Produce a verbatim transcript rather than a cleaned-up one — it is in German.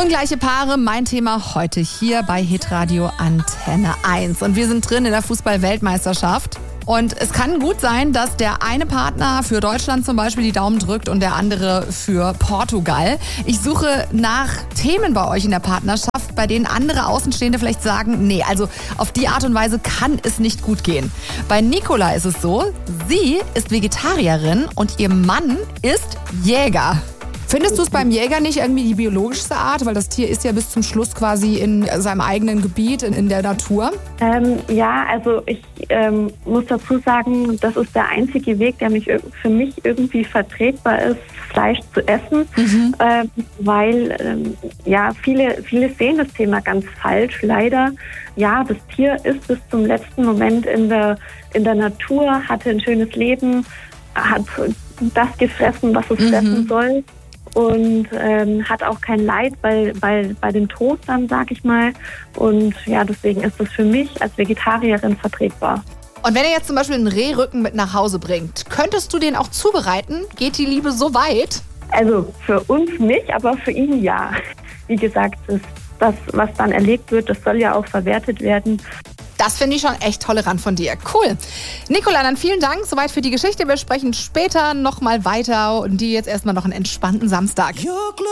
Ungleiche Paare, mein Thema heute hier bei Hitradio Antenne eins. Und wir sind drin in der Fußball-Weltmeisterschaft. Und es kann gut sein, dass der eine Partner für Deutschland zum Beispiel die Daumen drückt und der andere für Portugal. Ich suche nach Themen bei euch in der Partnerschaft, bei denen andere Außenstehende vielleicht sagen, nee, also auf die Art und Weise kann es nicht gut gehen. Bei Nicola ist es so, sie ist Vegetarierin und ihr Mann ist Jäger. Findest du es beim Jäger nicht irgendwie die biologischste Art? Weil das Tier ist ja bis zum Schluss quasi in seinem eigenen Gebiet, in, in der Natur. Ähm, ja, also ich ähm, muss dazu sagen, das ist der einzige Weg, der mich für mich irgendwie vertretbar ist, Fleisch zu essen. Mhm. Ähm, weil ähm, ja viele, viele sehen das Thema ganz falsch, leider. Ja, das Tier ist bis zum letzten Moment in der, in der Natur, hatte ein schönes Leben, hat das gefressen, was es mhm. fressen soll. Und ähm, hat auch kein Leid bei, bei, bei dem Tod dann, sag ich mal. Und ja, deswegen ist das für mich als Vegetarierin vertretbar. Und wenn er jetzt zum Beispiel einen Rehrücken mit nach Hause bringt, könntest du den auch zubereiten? Geht die Liebe so weit? Also für uns nicht, aber für ihn ja. Wie gesagt, das, das was dann erlegt wird, das soll ja auch verwertet werden. Das finde ich schon echt tolerant von dir. Cool. Nicola, dann vielen Dank soweit für die Geschichte. Wir sprechen später nochmal weiter und dir jetzt erstmal noch einen entspannten Samstag.